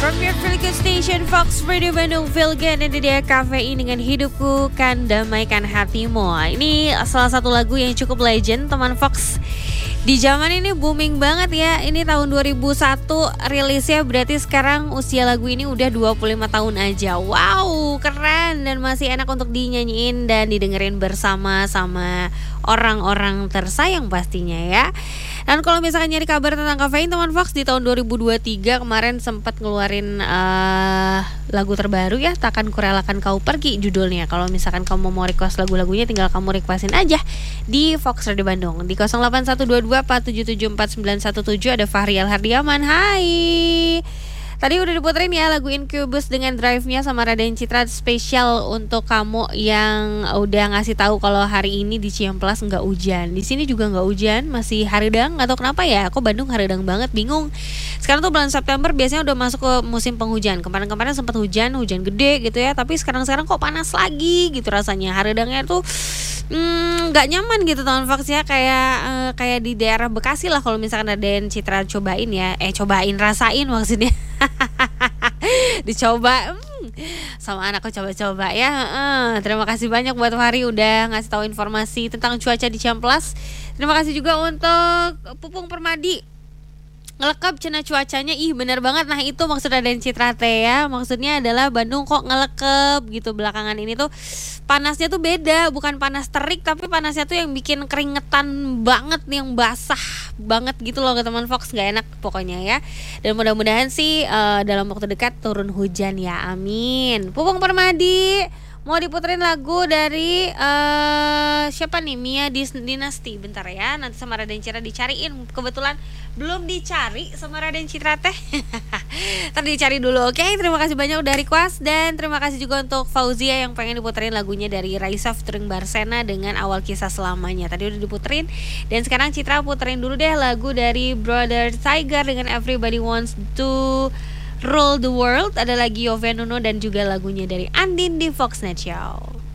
From your feel good station Fox Radio Bandung, feel good, dan dia kafein dengan hidupku kan damaikan hatimu. Ini salah satu lagu yang cukup legend teman Fox. Di zaman ini booming banget ya. Ini tahun 2001 rilisnya, berarti sekarang usia lagu ini udah 25 tahun aja. Wow, keren dan masih enak untuk dinyanyiin dan didengerin bersama sama orang-orang tersayang pastinya ya. Dan kalau misalkan nyari kabar tentang kafein teman Fox, di tahun 2023 kemarin sempat ngeluarin lagu terbaru ya, Takkan Kurelakan Kau Pergi judulnya. Kalau misalkan kamu mau request lagu-lagunya, tinggal kamu requestin aja di Fox Radio Bandung di 081247749117. Ada Fahrial Hardiaman. Hai. Tadi udah diputerin ya lagu Incubus dengan Drive-nya sama Raden Citra, spesial untuk kamu yang udah ngasih tahu kalau hari ini di Ciamplas nggak hujan. Di sini juga nggak hujan, masih haridang. Nggak tahu kenapa ya, aku Bandung haridang banget, bingung. Sekarang tuh bulan September biasanya udah masuk ke musim penghujan. Kemarin-kemarin sempat hujan gede gitu ya, tapi sekarang kok panas lagi gitu rasanya. Haridangnya tuh nggak nyaman gitu teman Fox ya, kayak di daerah Bekasi lah kalau misalkan Raden Citra cobain ya, rasain maksudnya. Dicoba sama anakku, coba-coba ya. Terima kasih banyak buat Fahri udah ngasih tahu informasi tentang cuaca di Ciamplas. Terima kasih juga untuk Pupung Permadi, ngelekep cina cuacanya, bener banget. Nah itu maksud Raden Citra teh ya, maksudnya adalah Bandung kok ngelekep gitu belakangan ini tuh. Panasnya tuh beda, bukan panas terik, tapi panasnya tuh yang bikin keringetan banget, yang basah banget gitu loh ke teman Fox, gak enak pokoknya ya. Dan mudah-mudahan sih dalam waktu dekat turun hujan ya, amin. Pupung Permadi mau diputerin lagu dari siapa nih, Mia Dinasti. Bentar ya, nanti sama Raden Citra dicariin. Kebetulan belum dicari sama Raden Citra teh. Ntar dicari dulu, oke? Terima kasih banyak udah request. Dan terima kasih juga untuk Fauzia yang pengen diputerin lagunya dari Raisa featuring Barsena dengan Awal Kisah Selamanya. Tadi udah diputerin. Dan sekarang Citra puterin dulu deh lagu dari Brother Tiger dengan Everybody Wants to Rule the World. Ada lagi Yovie Nuno dan juga lagunya dari Andin di Foxnet Show.